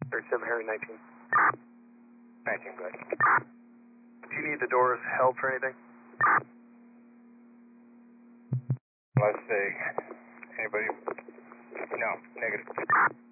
37 Harry 19. 19, good. Do you need the doors held for anything? Let's see. Anybody? No, negative.